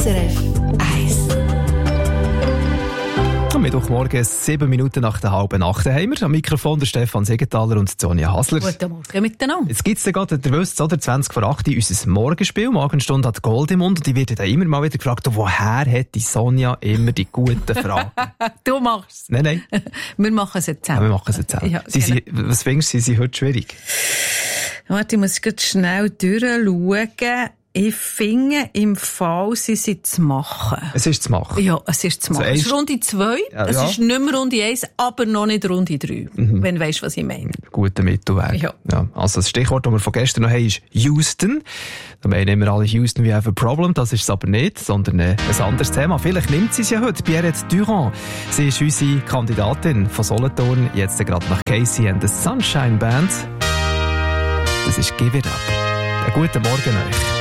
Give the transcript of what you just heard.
SRF 1. Am Mittwochmorgen, 7 Minuten nach der 7:30 haben wir am Mikrofon der Stefan Segenthaler und Sonja Hasler. Guten Morgen miteinander. Jetzt gibt es ja gerade, ihr wisst es, oder? 20 vor 8 unser Morgenspiel. Morgenstunde hat Gold im Mund und ich werde dann immer mal wieder gefragt, woher hat die Sonja immer die guten Fragen? Du machst es. Nein. Wir machen es jetzt zusammen. Ja, wir machen es jetzt zusammen. Ja, was findest du, sie sind heute schwierig? Warte, ich muss jetzt schnell durchschauen. Ich finde, im Fall sie sind zu machen. Es ist zu machen. Ja, es ist zu machen. Also es ist Runde 2, es ist nicht mehr Runde 1, aber noch nicht Runde 3. Wenn du weisst, was ich meine. Guter Mittelweg. Ja. Also das Stichwort, das wir von gestern noch haben, ist Houston. Da meinen immer alle Houston, we have a problem. Das ist es aber nicht, sondern ein anderes Thema. Vielleicht nimmt sie es ja heute. Pierrette Durand. Sie ist unsere Kandidatin von Solothurn. Jetzt gerade nach Casey and the Sunshine Band. Das ist Give It Up. Einen guten Morgen euch.